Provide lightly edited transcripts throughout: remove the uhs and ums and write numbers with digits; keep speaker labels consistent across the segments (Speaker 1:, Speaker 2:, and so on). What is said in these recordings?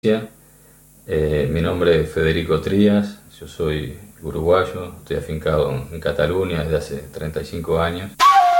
Speaker 1: Mi nombre es Federico Trías, yo soy uruguayo, estoy afincado en Cataluña desde hace 35 años.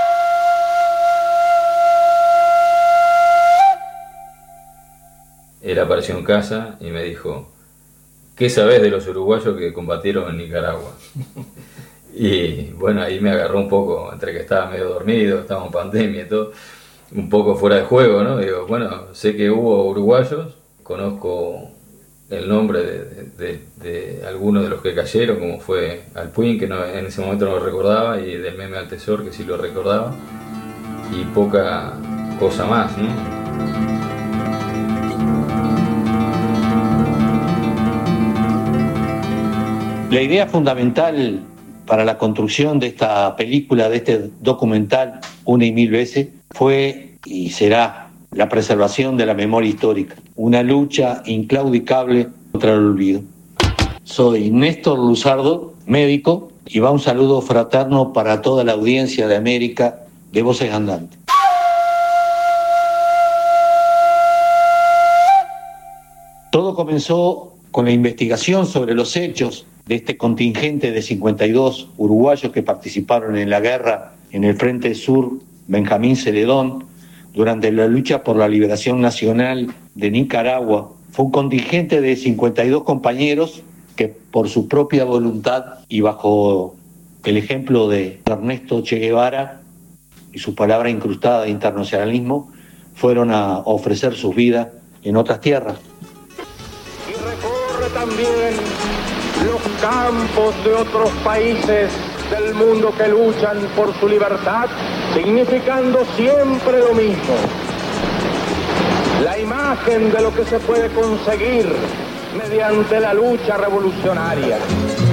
Speaker 1: Él apareció en casa y me dijo: ¿qué sabés de los uruguayos que combatieron en Nicaragua? Y bueno, ahí me agarró un poco, entre que estaba medio dormido, estaba en pandemia y todo, un poco fuera de juego, ¿no? Digo, bueno, sé que hubo uruguayos, conozco el nombre de algunos de los que cayeron, como fue Alpuín, que no, en ese momento no lo recordaba, y del Meme al Tesor, que sí lo recordaba, y poca cosa más, ¿no?
Speaker 2: La idea fundamental para la construcción de esta película, de este documental, una y mil veces, fue y será la preservación de la memoria histórica, una lucha inclaudicable contra el olvido. Soy Néstor Luzardo, médico, y va un saludo fraterno para toda la audiencia de América de Voces Andantes. Todo comenzó con la investigación sobre los hechos de este contingente de 52 uruguayos que participaron en la guerra en el Frente Sur Benjamín Zeledón durante la lucha por la liberación nacional de Nicaragua. Fue un contingente de 52 compañeros que por su propia voluntad y bajo el ejemplo de Ernesto Che Guevara y su palabra incrustada de internacionalismo fueron a ofrecer sus vidas en otras tierras.
Speaker 3: Y recorre también los campos de otros países del mundo que luchan por su libertad, significando siempre lo mismo: la imagen de lo que se puede conseguir mediante la lucha revolucionaria.